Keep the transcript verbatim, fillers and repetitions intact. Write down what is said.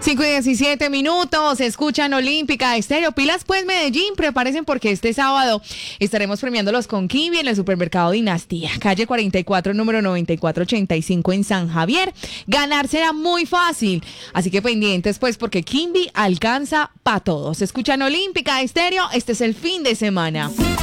cinco y diecisiete minutos, escuchan Olímpica Estéreo. Pilas pues Medellín, prepárense porque este sábado estaremos premiándolos con Kimby en el supermercado Dinastía, calle cuarenta y cuatro, número noventa y cuatro ochenta y cinco en San Javier. Ganar será muy fácil, así que pendientes pues porque Kimby alcanza para todos. Escuchan Olímpica Estéreo, este es el fin de semana.